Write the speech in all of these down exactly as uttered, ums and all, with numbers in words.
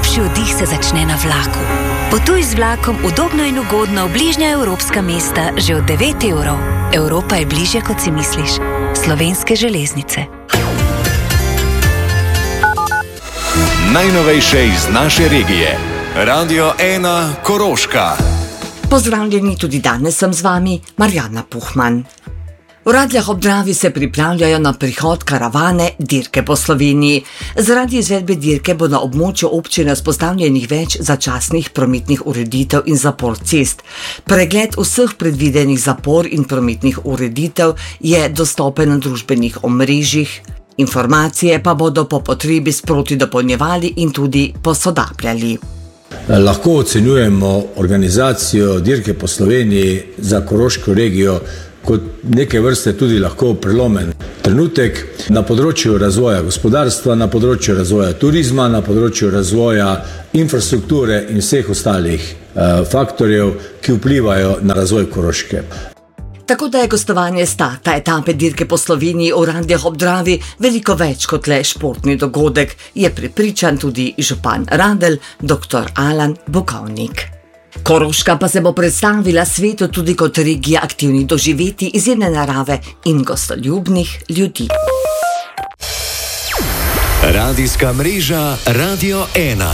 Najlepši oddih se začne na vlaku. Potuj z vlakom udobno in ugodno v bližnja evropska mesta že od devet evrov. Evropa je bližje, kot si misliš. Slovenske železnice. Najnovejše iz naše regije. Radio ena Koroška. Pozdravljeni, tudi danes sem z vami, Marjana Puhman. V Radljah ob Dravi se pripravljajo na prihod karavane Dirke po Sloveniji. Zaradi izvedbe dirke bo na območju občine vzpostavljenih več začasnih prometnih ureditev in zapor cest. Pregled vseh predvidenih zapor in prometnih ureditev je dostopen na družbenih omrežjih. Informacije pa bodo po potrebi sproti dopolnjevali in tudi posodabljali. Lahko ocenjujemo organizacijo Dirke po Sloveniji za Koroško regijo kot neke vrste tudi lahko prelomen trenutek na področju razvoja gospodarstva, na področju razvoja turizma, na področju razvoja infrastrukture in vseh ostalih uh, faktorjev, ki vplivajo na razvoj Koroške. Tako da je gostovanje starta etape Dirke po Sloveniji v Radljah ob Dravi veliko več kot le športni dogodek, je prepričan tudi župan Radelj, doktor Alan Bukovnik. Koroška pa se bo predstavila svetu tudi kot regija aktivnih doživetij, izjemne narave in gostoljubnih ljudi. Radijska mreža Radio ena.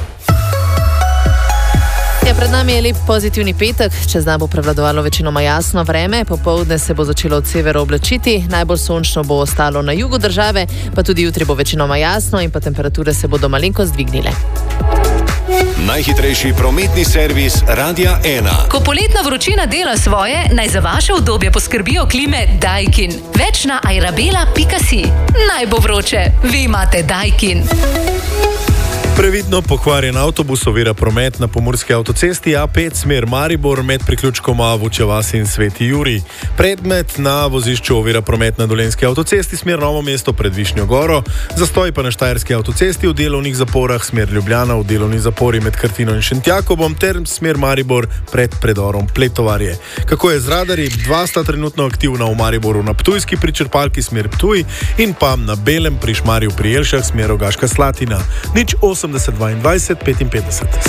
Ja, pred nami je lep pozitivni petek, čez dan bo prevladovalo večinoma jasno vreme, popoldne se bo začelo od severa oblačiti, najbolj sončno bo ostalo na jugu države, pa tudi jutri bo večinoma jasno in pa temperature se bodo malenkost dvignile. Najhitrejši prometni servis Radia ena. Ko poletna vročina dela svoje, naj za vaše udobje poskrbijo klime Daikin. Več na airabela pika si. Naj bo vroče, vi imate Daikin. Previdno pokvarjen avtobus ovira promet na pomurski avtocesti A pet smer Maribor med priključkoma Vuče vasi in Sveti Jurij. Predmet na vozišču ovira promet na Dolenjski avtocesti smer Novo mesto pred Višnjo Goro, zastoj pa na Štajerski avtocesti v delovnih zaporah smer Ljubljana v delovni zapori med Krtino in Šentjakobom ter smer Maribor pred predorom Pletovarje. Kako je z radarji? Dva sta trenutno aktivna v Mariboru na Ptujski pri črpalki smer Ptuj in pa na Belem pri Šmarju pri Jelšah smer Rogaška Slatina. Nič osemdeset dvaindvajset petinpetdeset.